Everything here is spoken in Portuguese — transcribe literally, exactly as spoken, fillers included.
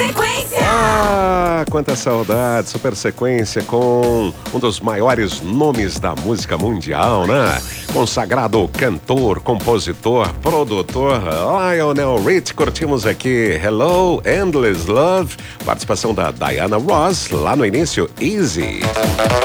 Sequência! Ah, quanta saudade! Super Sequência com um dos maiores nomes da música mundial, né? Consagrado cantor, compositor, produtor, Lionel Rich. Curtimos aqui Hello, Endless Love. Participação da Diana Ross, lá no início, Easy.